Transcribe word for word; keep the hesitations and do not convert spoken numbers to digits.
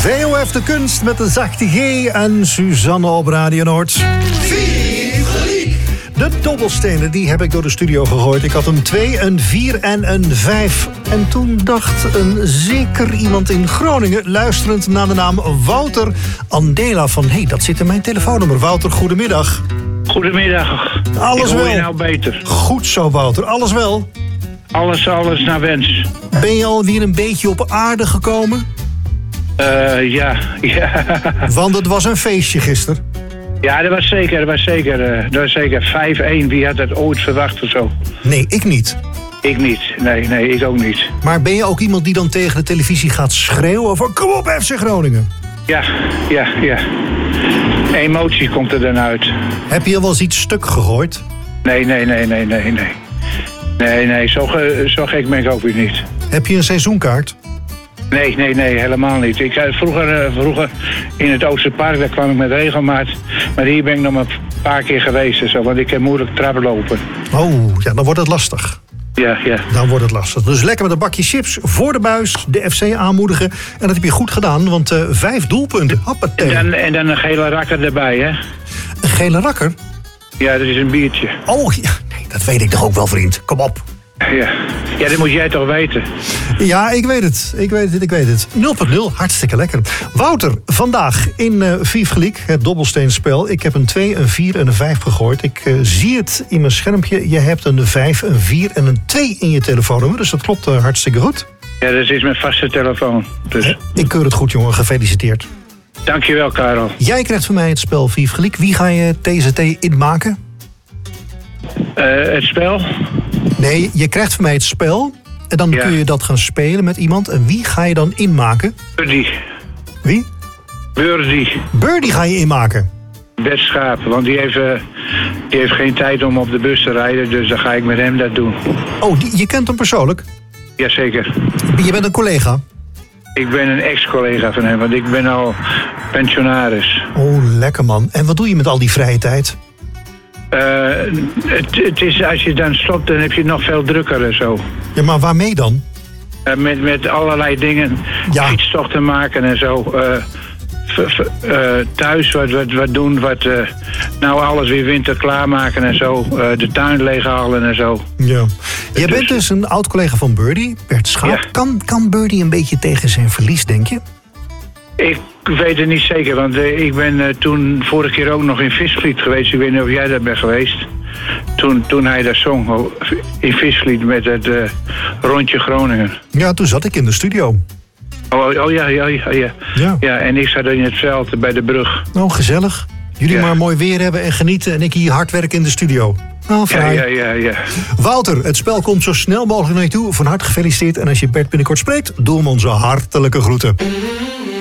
V O F de Kunst met de zachte G en Suzanne op Radio Noord. De dobbelstenen, die heb ik door de studio gegooid. Ik had een twee, een vier en een vijf. En toen dacht een zeker iemand in Groningen, luisterend naar de naam Wouter Andela, van hé, hey, dat zit in mijn telefoonnummer. Wouter, goedemiddag. Goedemiddag. Alles ik hoor wel? je nou beter. Goed zo, Wouter. Alles wel? Alles, alles naar wens. Ben je alweer een beetje op aarde gekomen? Uh, ja, ja. Want het was een feestje gisteren. Ja, dat was zeker, dat was zeker, uh, dat was zeker vijf-één. Wie had dat ooit verwacht of zo? Nee, ik niet. Ik niet. Nee, nee, ik ook niet. Maar ben je ook iemand die dan tegen de televisie gaat schreeuwen van kom op F C Groningen? Ja, ja, ja. Emotie komt er dan uit. Heb je wel eens iets stuk gegooid? Nee, nee, nee, nee, nee, nee. Nee, nee, zo, ge, zo gek ben ik ook weer niet. Heb je een seizoenkaart? Nee, nee, nee, helemaal niet. Ik, uh, vroeger, uh, vroeger in het Oosterpark, daar kwam ik met regelmaat. Maar hier ben ik nog maar een paar keer geweest en zo, want ik heb moeilijk trappen lopen. Oh, ja, dan wordt het lastig. Ja, ja. Dan wordt het lastig. Dus lekker met een bakje chips voor de buis, de F C aanmoedigen. En dat heb je goed gedaan, want uh, vijf doelpunten. Hoppatee. En dan, en dan een gele rakker erbij, hè? Een gele rakker? Ja, dat is een biertje. Oh, ja, nee, dat weet ik toch ook wel, vriend. Kom op. Ja. Ja, dat moet jij toch weten? Ja, ik weet het. Ik weet het, ik weet het. nul nul, hartstikke lekker. Wouter, vandaag in uh, Vief Geliek, het dobbelsteenspel. Ik heb een twee, een vier en een vijf gegooid. Ik uh, zie het in mijn schermpje. Je hebt een vijf, een vier en een twee in je telefoonnummer. Dus dat klopt uh, hartstikke goed. Ja, dat is mijn vaste telefoon. Dus. Ik keur het goed, jongen. Gefeliciteerd. Dankjewel, Karel. Jij krijgt van mij het spel Vief Geliek. Wie ga je T Z T inmaken? Uh, het spel? Nee, je krijgt van mij het spel. En dan ja. kun je dat gaan spelen met iemand. En wie ga je dan inmaken? Birdie. Wie? Birdie. Birdie ga je inmaken? Bert Schaap, want die heeft, uh, die heeft geen tijd om op de bus te rijden. Dus dan ga ik met hem dat doen. Oh, die, je kent hem persoonlijk? Jazeker. Je bent een collega? Ik ben een ex-collega van hem, want ik ben al pensionaris. Oh, lekker man. En wat doe je met al die vrije tijd? Uh, het, het is, als je dan stopt, dan heb je nog veel drukker en zo. Ja, maar waarmee dan? Uh, met, met allerlei dingen, ja. fietstochten maken en zo. Uh, f, f, uh, thuis wat, wat, wat doen, wat, uh, nou alles weer winter klaarmaken en zo. Uh, de tuin leeghalen en zo. Ja. Jij bent dus een oud-collega van Birdie, Bert Schaap. Ja. Kan, kan Birdie een beetje tegen zijn verlies, denk je? Ik weet het niet zeker, want uh, ik ben uh, toen vorige keer ook nog in Visvliet geweest. Ik weet niet of jij daar bent geweest. Toen, toen hij daar zong in Visvliet met het uh, rondje Groningen. Ja, toen zat ik in de studio. Oh, oh ja, ja, ja, ja. Ja. Ja, en ik zat in het veld bij de brug. Oh, gezellig. Jullie ja. maar mooi weer hebben en genieten en ik hier hard werken in de studio. Oh, ja, ja, ja, ja. Wouter, het spel komt zo snel mogelijk naar je toe. Van harte gefeliciteerd. En als je Bert binnenkort spreekt, doe hem onze hartelijke groeten.